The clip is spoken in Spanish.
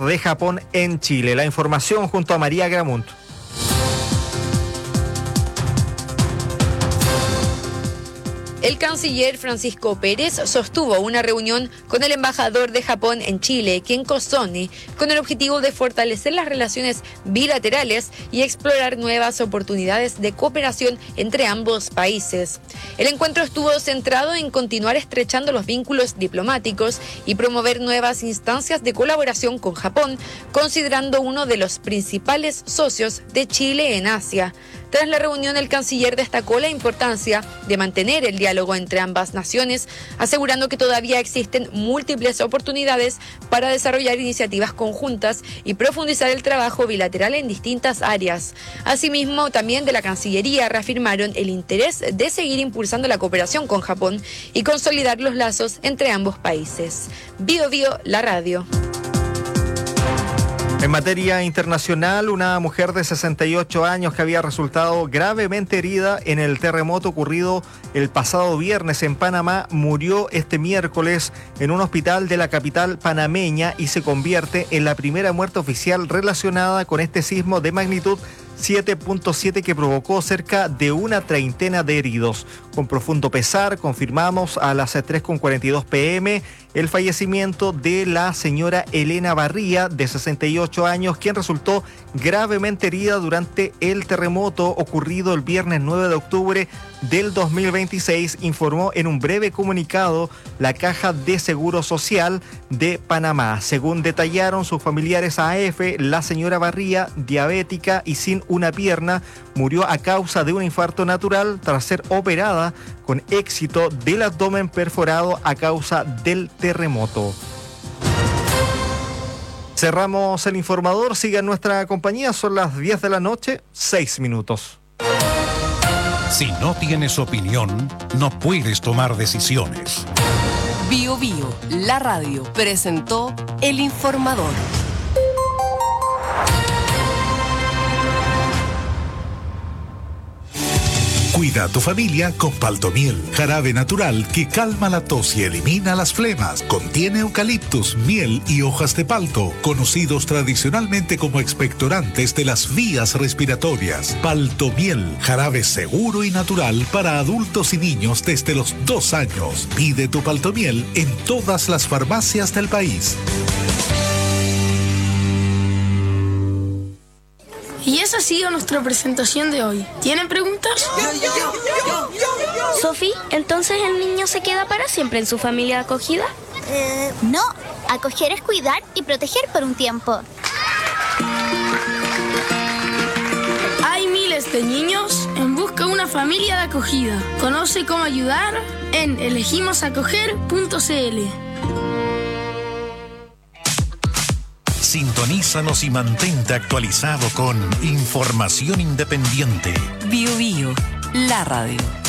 de Japón en Chile. La información junto a María Gramunt. El canciller Francisco Pérez sostuvo una reunión con el embajador de Japón en Chile, Kenko Sone, con el objetivo de fortalecer las relaciones bilaterales y explorar nuevas oportunidades de cooperación entre ambos países. El encuentro estuvo centrado en continuar estrechando los vínculos diplomáticos y promover nuevas instancias de colaboración con Japón, considerando uno de los principales socios de Chile en Asia. Tras la reunión, el canciller destacó la importancia de mantener el diálogo entre ambas naciones, asegurando que todavía existen múltiples oportunidades para desarrollar iniciativas conjuntas y profundizar el trabajo bilateral en distintas áreas. Asimismo, también de la Cancillería reafirmaron el interés de seguir impulsando la cooperación con Japón y consolidar los lazos entre ambos países. Bio Bio, la radio. En materia internacional, una mujer de 68 años que había resultado gravemente herida en el terremoto ocurrido el pasado viernes en Panamá murió este miércoles en un hospital de la capital panameña y se convierte en la primera muerte oficial relacionada con este sismo de magnitud 7.7 que provocó cerca de una treintena de heridos. Con profundo pesar, confirmamos a las 3:42 p.m. el fallecimiento de la señora Elena Barría, de 68 años, quien resultó gravemente herida durante el terremoto ocurrido el viernes 9 de octubre del 2026, informó en un breve comunicado la Caja de Seguro Social de Panamá. Según detallaron sus familiares a AF, la señora Barría, diabética y sin una pierna, murió a causa de un infarto natural tras ser operada con éxito del abdomen perforado a causa del terremoto. Cerramos el informador, siga en nuestra compañía, son las 10 de la noche, 6 minutos. Si no tienes opinión, no puedes tomar decisiones. Bio Bio, la radio, presentó El Informador. Cuida a tu familia con Paltomiel, jarabe natural que calma la tos y elimina las flemas. Contiene eucaliptus, miel y hojas de palto, conocidos tradicionalmente como expectorantes de las vías respiratorias. Paltomiel, jarabe seguro y natural para adultos y niños desde los 2 años. Pide tu Paltomiel en todas las farmacias del país. Y esa ha sido nuestra presentación de hoy. ¿Tienen preguntas? Sofi, ¿entonces el niño se queda para siempre en su familia acogida? No, acoger es cuidar y proteger por un tiempo. Hay miles de niños en busca de una familia de acogida. Conoce cómo ayudar en elegimosacoger.cl. Sintonízanos y mantente actualizado con información independiente. Bio Bio, la radio.